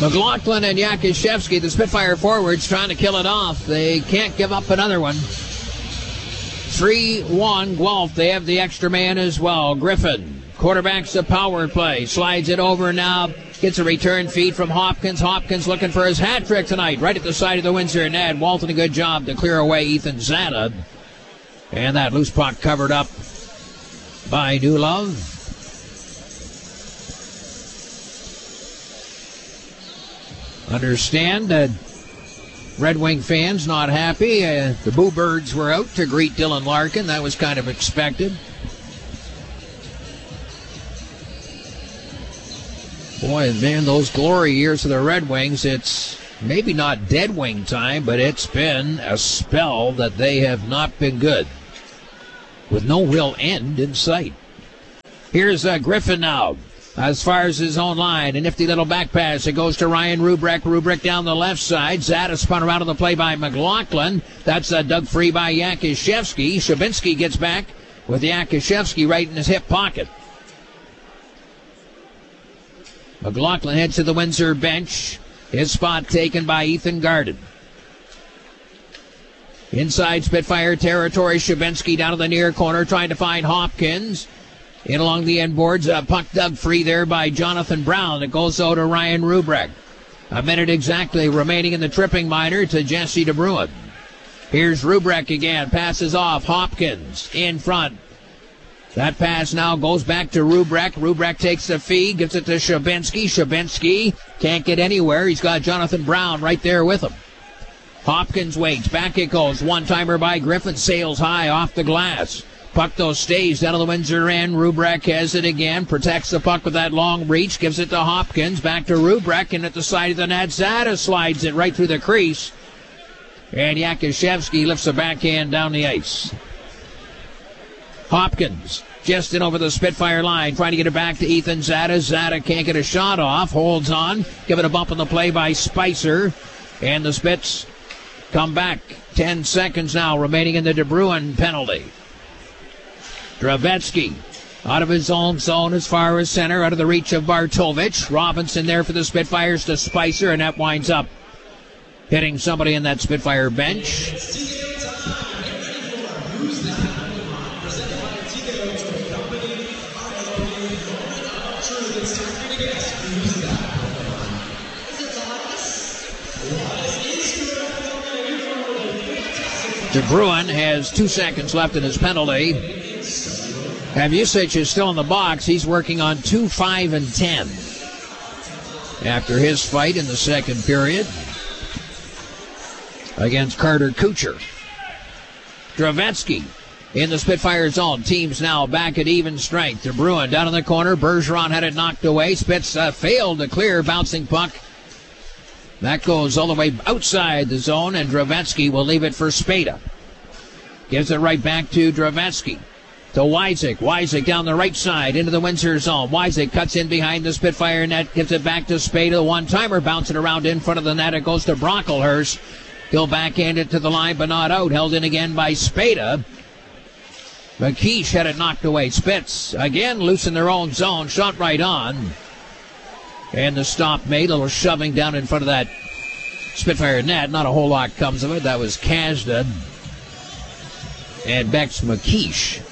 McLaughlin and Yakushevsky, the Spitfire forwards, trying to kill it off. They can't give up another one. 3-1 Guelph. They have the extra man as well. Griffin quarterbacks the power play. Slides it over now. Gets a return feed from Hopkins. Hopkins looking for his hat trick tonight. Right at the side of the Windsor net. Walton a good job to clear away Ethan Zada. And that loose puck covered up by Newlove. Understand that Red Wing fans not happy. The Boo Birds were out to greet Dylan Larkin. That was kind of expected. Boy, man, those glory years of the Red Wings, it's maybe not dead wing time, but it's been a spell that they have not been good, with no real end in sight. Here's Griffin now. As far as his own line, a nifty little back pass. It goes to Ryan Rubrick. Rubrick down the left side. Zada spun around on the play by McLaughlin. That's dug free by Yakushevsky. Shabinsky gets back with Yakushevsky right in his hip pocket. McLaughlin heads to the Windsor bench. His spot taken by Ethan Garden. Inside Spitfire territory, Shabinsky down to the near corner trying to find Hopkins. In along the end boards, puck dug free there by Jonathan Brown. It goes out to Ryan Rubrick. A minute exactly remaining in the tripping minor to Jesse DeBruin. Here's Rubrick again. Passes off. Hopkins in front. That pass now goes back to Rubrick. Rubrick takes the feed, gives it to Shabinsky. Shabinsky can't get anywhere. He's got Jonathan Brown right there with him. Hopkins waits. Back it goes. One-timer by Griffin. Sails high off the glass. Puck, though, stays down to the Windsor end. Rubrick has it again. Protects the puck with that long reach. Gives it to Hopkins. Back to Rubrick. And at the side of the net, Zada slides it right through the crease. And Yakushevsky lifts the backhand down the ice. Hopkins just in over the Spitfire line. Trying to get it back to Ethan Zada. Zada can't get a shot off. Holds on. Give it a bump on the play by Spicer. And the Spits come back. 10 seconds now remaining in the DeBruin penalty. Dravetsky out of his own zone as far as center, out of the reach of Bartovich. Robinson there for the Spitfires to Spicer, and that winds up hitting somebody in that Spitfire bench. DeBruin has 2 seconds left in his penalty. Havusic is still in the box. He's working on 2, 5, and 10 after his fight in the second period against Carter Kucher. Dravetsky in the Spitfire zone. Teams now back at even strength. DeBruin down in the corner. Bergeron had it knocked away. Spitz failed to clear. Bouncing puck. That goes all the way outside the zone, and Dravetsky will leave it for Spada. Gives it right back to Dravetsky. To Wyzik. Wyzik down the right side into the Windsor zone. Wyzik cuts in behind the Spitfire net. Gives it back to Spada. The one-timer bouncing around in front of the net. It goes to Brocklehurst. He'll backhand it to the line, but not out. Held in again by Spada. McKeish had it knocked away. Spitz again loose in their own zone. Shot right on. And the stop made. A little shoving down in front of that Spitfire net. Not a whole lot comes of it. That was Kasdan and Bex McKeish.